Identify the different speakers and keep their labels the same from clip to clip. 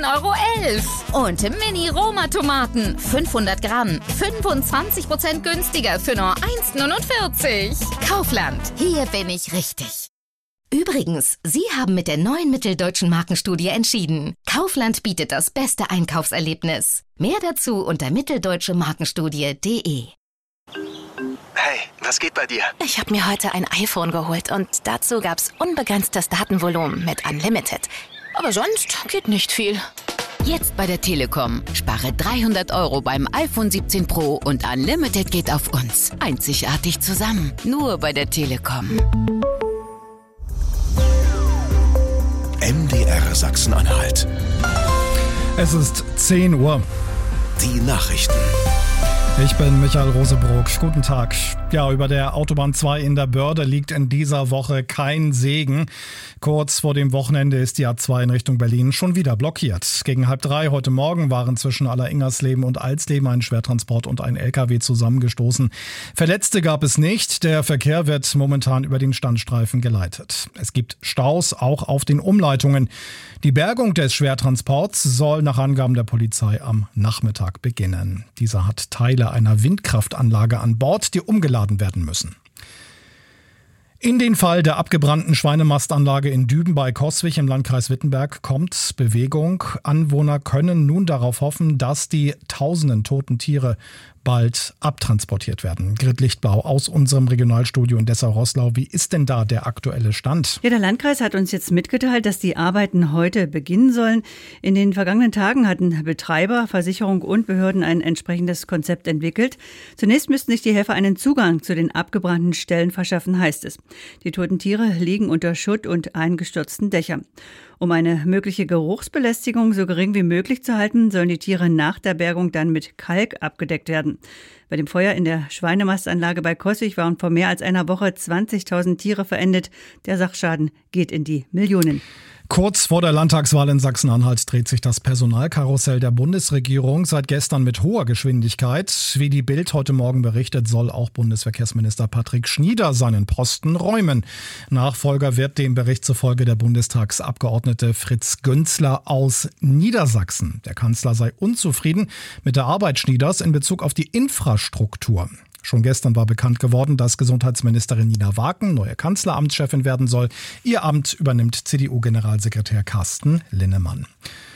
Speaker 1: 9,11 €. Und Mini-Roma-Tomaten, 500 Gramm, 25% günstiger für nur 1,49 €. Kaufland, hier bin ich richtig.
Speaker 2: Übrigens, Sie haben mit der neuen Mitteldeutschen Markenstudie entschieden. Kaufland bietet das beste Einkaufserlebnis. Mehr dazu unter mitteldeutschemarkenstudie.de.
Speaker 3: Hey, was geht bei dir?
Speaker 4: Ich habe mir heute ein iPhone geholt und dazu gab's unbegrenztes Datenvolumen mit Unlimited. Aber sonst geht nicht viel.
Speaker 5: Jetzt bei der Telekom. Spare 300 € beim iPhone 17 Pro und Unlimited geht auf uns. Einzigartig zusammen. Nur bei der Telekom.
Speaker 6: MDR Sachsen-Anhalt.
Speaker 7: Es ist 10 Uhr.
Speaker 6: Die Nachrichten.
Speaker 7: Ich bin Michael Rosebrock. Guten Tag. Ja, über der Autobahn 2 in der Börde liegt in dieser Woche kein Segen. Kurz vor dem Wochenende ist die A2 in Richtung Berlin schon wieder blockiert. Gegen 2:30 heute Morgen waren zwischen Alleringers-Leben und Alsleben ein Schwertransport und ein LKW zusammengestoßen. Verletzte gab es nicht. Der Verkehr wird momentan über den Standstreifen geleitet. Es gibt Staus auch auf den Umleitungen. Die Bergung des Schwertransports soll nach Angaben der Polizei am Nachmittag beginnen. Dieser hat Teile einer Windkraftanlage an Bord, die umgeladen werden müssen. In den Fall der abgebrannten Schweinemastanlage in Düben bei Coswig im Landkreis Wittenberg kommt Bewegung. Anwohner können nun darauf hoffen, dass die tausenden toten Tiere bald abtransportiert werden. Grit Lichtblau aus unserem Regionalstudio in Dessau-Roßlau. Wie ist denn da der aktuelle Stand?
Speaker 8: Ja, der Landkreis hat uns jetzt mitgeteilt, dass die Arbeiten heute beginnen sollen. In den vergangenen Tagen hatten Betreiber, Versicherung und Behörden ein entsprechendes Konzept entwickelt. Zunächst müssten sich die Helfer einen Zugang zu den abgebrannten Stellen verschaffen, heißt es. Die toten Tiere liegen unter Schutt und eingestürzten Dächern. Um eine mögliche Geruchsbelästigung so gering wie möglich zu halten, sollen die Tiere nach der Bergung dann mit Kalk abgedeckt werden. Bei dem Feuer in der Schweinemastanlage bei Coswig waren vor mehr als einer Woche 20.000 Tiere verendet. Der Sachschaden geht in die Millionen.
Speaker 7: Kurz vor der Landtagswahl in Sachsen-Anhalt dreht sich das Personalkarussell der Bundesregierung seit gestern mit hoher Geschwindigkeit. Wie die Bild heute Morgen berichtet, soll auch Bundesverkehrsminister Patrick Schnieder seinen Posten räumen. Nachfolger wird dem Bericht zufolge der Bundestagsabgeordnete Fritz Günzler aus Niedersachsen. Der Kanzler sei unzufrieden mit der Arbeit Schnieders in Bezug auf die Infrastruktur. Schon gestern war bekannt geworden, dass Gesundheitsministerin Nina Waken neue Kanzleramtschefin werden soll. Ihr Amt übernimmt CDU-Generalsekretär Carsten Linnemann.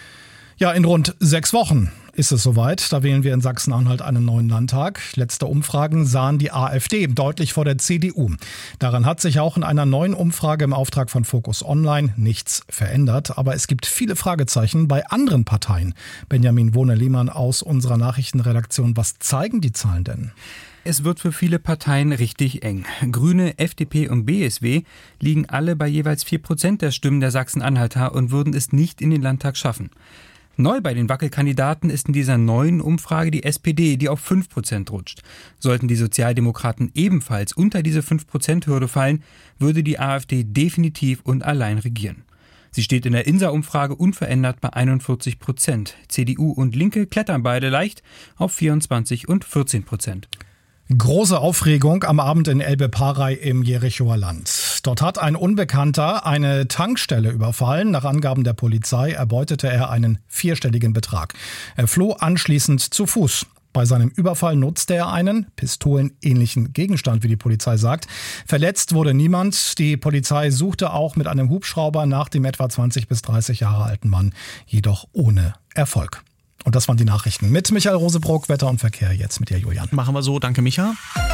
Speaker 7: Ja, in rund 6 Wochen ist es soweit. Da wählen wir in Sachsen-Anhalt einen neuen Landtag. Letzte Umfragen sahen die AfD deutlich vor der CDU. Daran hat sich auch in einer neuen Umfrage im Auftrag von Focus Online nichts verändert. Aber es gibt viele Fragezeichen bei anderen Parteien. Benjamin Wohne-Lehmann aus unserer Nachrichtenredaktion. Was zeigen die Zahlen denn?
Speaker 9: Es wird für viele Parteien richtig eng. Grüne, FDP und BSW liegen alle bei jeweils 4% der Stimmen der Sachsen-Anhalter und würden es nicht in den Landtag schaffen. Neu bei den Wackelkandidaten ist in dieser neuen Umfrage die SPD, die auf 5% rutscht. Sollten die Sozialdemokraten ebenfalls unter diese 5%-Hürde fallen, würde die AfD definitiv und allein regieren. Sie steht in der INSA-Umfrage unverändert bei 41%. CDU und Linke klettern beide leicht auf 24 und 14%.
Speaker 7: Große Aufregung am Abend in Elbe-Parey im Jerichoer Land. Dort hat ein Unbekannter eine Tankstelle überfallen. Nach Angaben der Polizei erbeutete er einen 4-stelligen Betrag. Er floh anschließend zu Fuß. Bei seinem Überfall nutzte er einen pistolenähnlichen Gegenstand, wie die Polizei sagt. Verletzt wurde niemand. Die Polizei suchte auch mit einem Hubschrauber nach dem etwa 20 bis 30 Jahre alten Mann, jedoch ohne Erfolg. Und das waren die Nachrichten mit Michael Rosebrock, Wetter und Verkehr. Jetzt mit dir, Julian.
Speaker 10: Machen wir so, danke Micha.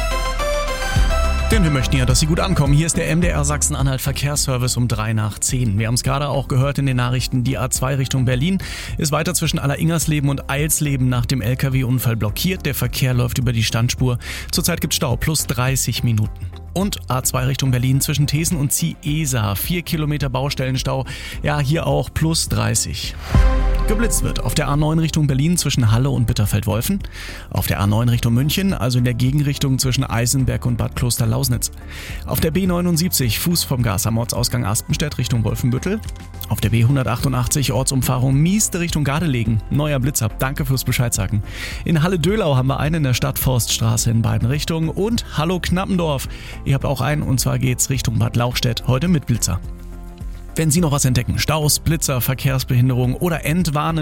Speaker 10: Denn wir möchten ja, dass Sie gut ankommen. Hier ist der MDR Sachsen-Anhalt Verkehrsservice um 9:03. Wir haben es gerade auch gehört in den Nachrichten. Die A2 Richtung Berlin ist weiter zwischen Alleringers-Leben und Eilsleben nach dem LKW-Unfall blockiert. Der Verkehr läuft über die Standspur. Zurzeit gibt es Stau, plus 30 Minuten. Und A2 Richtung Berlin zwischen Thesen und Ziesa. 4 Kilometer Baustellenstau. Ja, hier auch plus 30. Geblitzt wird auf der A9 Richtung Berlin zwischen Halle und Bitterfeld-Wolfen. Auf der A9 Richtung München, also in der Gegenrichtung zwischen Eisenberg und Bad Kloster-Lausnitz. Auf der B79 Fuß vom Gas am Ortsausgang Aspenstedt Richtung Wolfenbüttel. Auf der B188 Ortsumfahrung Mieste Richtung Gardelegen. Neuer Blitz ab. Danke fürs Bescheid sagen. In Halle-Döhlau haben wir einen in der Stadtforststraße in beiden Richtungen. Und Hallo Knappendorf. Ihr habt auch einen, und zwar geht's Richtung Bad Lauchstädt, heute mit Blitzer. Wenn Sie noch was entdecken, Staus, Blitzer, Verkehrsbehinderung oder entwarnen